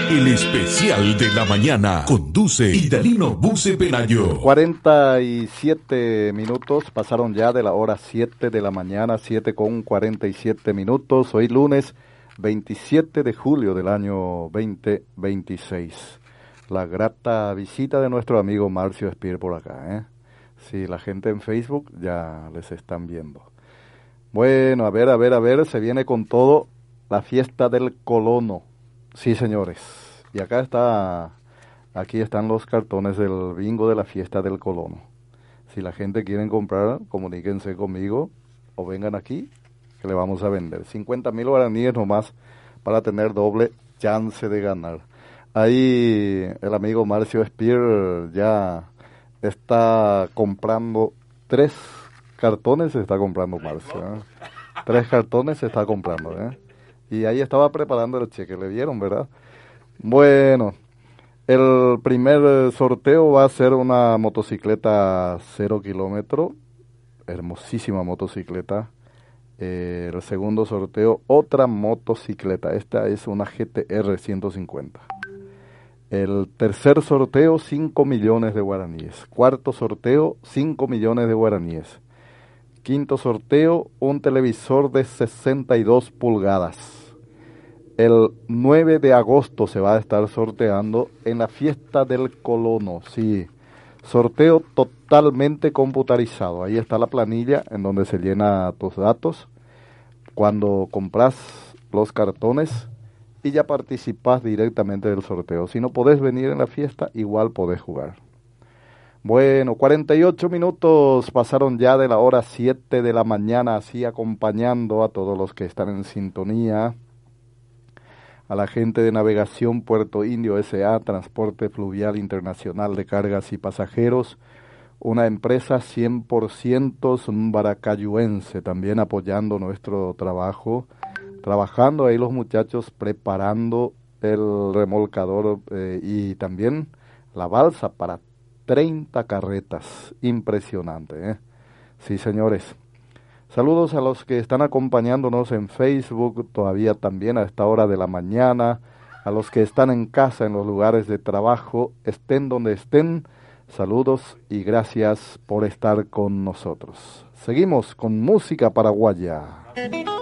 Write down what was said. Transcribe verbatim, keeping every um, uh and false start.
El especial de la mañana conduce Idalino Buce Pelayo. cuarenta y siete minutos pasaron ya de la hora siete de la mañana, siete con cuarenta y siete minutos. Hoy lunes veintisiete de julio del año veinte veintiséis. La grata visita de nuestro amigo Marcio Speer por acá, ¿eh? Sí, la gente en Facebook ya les están viendo. Bueno, a ver, a ver, a ver, se viene con todo la fiesta del colono. Sí, señores. Y acá está, aquí están los cartones del bingo de la fiesta del colono. Si la gente quiere comprar, comuníquense conmigo o vengan aquí, que le vamos a vender. cincuenta mil guaraníes nomás para tener doble chance de ganar. Ahí el amigo Marcio Speer ya está comprando tres cartones, se está comprando Marcio, ¿eh? Tres cartones se está comprando, ¿eh? Y ahí estaba preparando el cheque, le vieron, ¿verdad? Bueno, el primer sorteo va a ser una motocicleta cero kilómetro, hermosísima motocicleta. Eh, el segundo sorteo, otra motocicleta, esta es una G T R ciento cincuenta. El tercer sorteo, cinco millones de guaraníes. Cuarto sorteo, cinco millones de guaraníes. Quinto sorteo, un televisor de sesenta y dos pulgadas. El nueve de agosto se va a estar sorteando en la fiesta del colono, sí, sorteo totalmente computarizado. Ahí está la planilla en donde se llena tus datos cuando compras los cartones y ya participas directamente del sorteo. Si no podés venir en la fiesta, igual podés jugar. Bueno, cuarenta y ocho minutos pasaron ya de la hora siete de la mañana, así acompañando a todos los que están en sintonía. A la gente de Navegación Puerto Indio S A, Transporte Fluvial Internacional de Cargas y Pasajeros, una empresa cien por ciento baracayuense, también apoyando nuestro trabajo, trabajando ahí los muchachos preparando el remolcador eh, y también la balsa para treinta carretas, impresionante, ¿eh? Sí, señores. Saludos a los que están acompañándonos en Facebook, todavía también a esta hora de la mañana, a los que están en casa, en los lugares de trabajo, estén donde estén, saludos y gracias por estar con nosotros. Seguimos con música paraguaya.